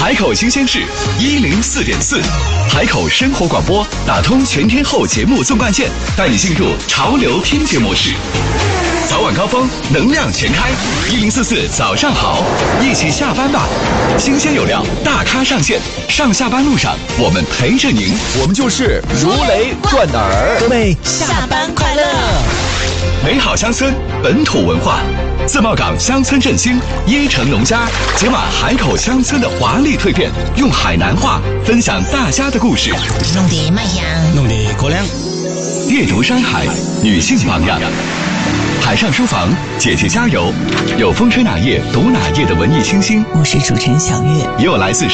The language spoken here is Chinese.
海口新鲜事104.4，海口生活广播打通全天候节目纵贯线，带你进入潮流听觉模式。早晚高峰，能量全开，1044早上好，一起下班吧。新鲜有料，大咖上线，上下班路上我们陪着您， 我们就是如雷贯耳。 各位下班快乐！ 美好乡村，本土文化。自贸港乡村振兴，椰城农家解码海口乡村的华丽蜕变，用海南话分享大家的故事， 弄得卖香， 弄得过凉。 阅读山海，女性榜样。海上书房，姐姐加油！有风吹哪页读哪页的文艺清新， 我是主持人小月， 也有来自